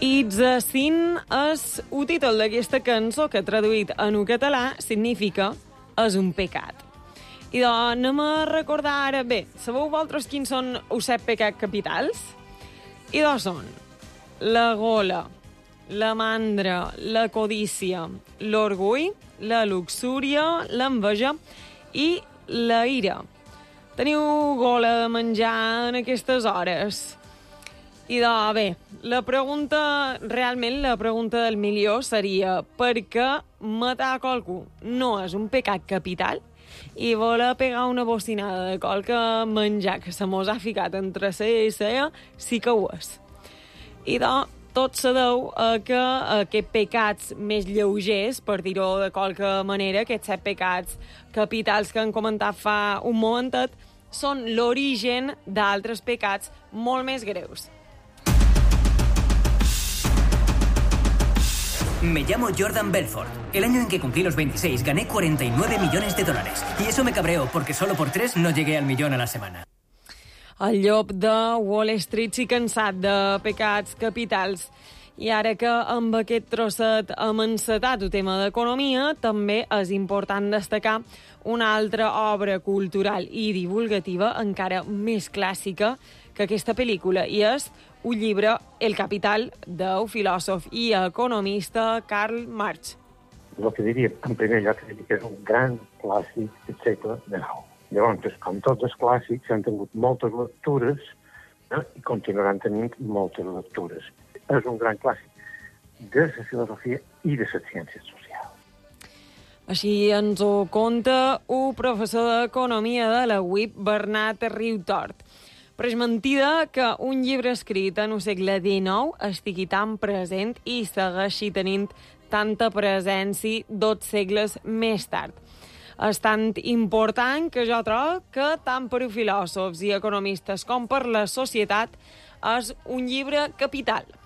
It's a sin és el títol d'aquesta cançó que traduït en català significa és un pecat. I doncs anem a recordar ara, bé, sabeu vosaltres quins són els 7 pecats capitals? I doncs són la gola, la mandra, la codícia, l'orgull, la luxúria, l'enveja i la ira. Teniu gola de menjar en aquestes hores? I doncs, bé, la pregunta del milió seria per què matar qualcú no és un pecat capital i voler pegar una bocinada de qualque menjar que se mos ha ficat entre ceia i ceia sí que ho és. I doncs, tot se deu a que aquests pecats més lleugers, per dir-ho de qualque manera, aquests 7 pecats capitals que hem comentat fa un momentet, són l'origen d'altres pecats molt més greus. Me llamo Jordan Belfort. El año en que cumplí los 26 gané 49 millones de dólares. Y eso me cabreó porque solo por 3 no llegué al millón a la semana. El llop de Wall Street sí cansat de pecats capitals. I ara que amb aquest trosset hem encetat el tema d'economia, també és important destacar una altra obra cultural i divulgativa encara més clàssica que aquesta pel·lícula, i és un llibre, El Capital, del filòsof i economista Karl Marx. El que diria, en primer lloc, que és un gran clàssic del segle XIX. Llavors, com tots els clàssics, han tingut moltes lectures i continuaran tenint moltes lectures. És un gran clàssic de la filosofia i de les ciències socials. Així ens ho conta un professor d'economia de la UIP, Bernat Riutort. Però és mentida que un llibre escrit en el segle XIX estigui tan present i segueixi tenint tanta presència 2 segles més tard. És tan important que jo trobo que tant per filòsofs i economistes com per la societat és un llibre capital.